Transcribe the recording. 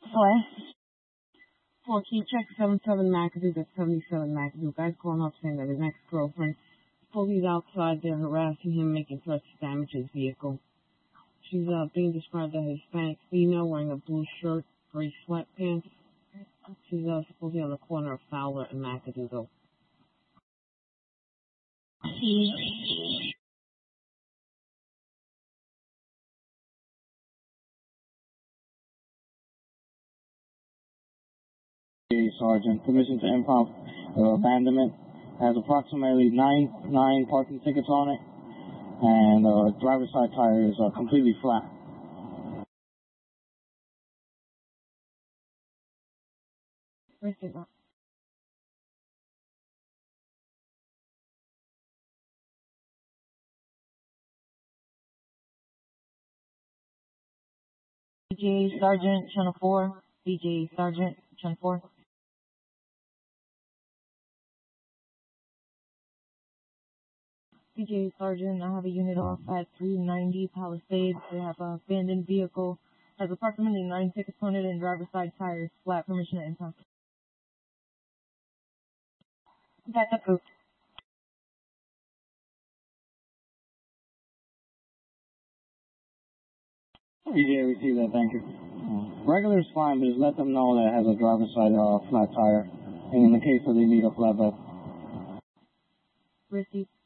What? 4 key check 77 McAdoo, that's 77 McAdoo. Guy's calling up saying that his ex-girlfriend Fully's outside there harassing him, making threats to damage his vehicle. She's being described as a Hispanic female wearing a blue shirt, gray sweatpants. She's supposedly on the corner of Fowler and McAdoo, though. Sergeant, permission to impound abandonment. Has approximately nine parking tickets on it, and driver's side tire is completely flat. Where's it at? BJ Sergeant, Channel 4. BJ Sergeant, Channel 4. BJ Sergeant, I have a unit off at 390 Palisades. They have an abandoned vehicle. Has approximately 9 tickets on it and driver's side tires flat. Permission to impound. That's approved. BJ received that, thank you. Regular is fine, but just let them know that it has a driver's side flat tire, and in the case that they need a flatbed. Received.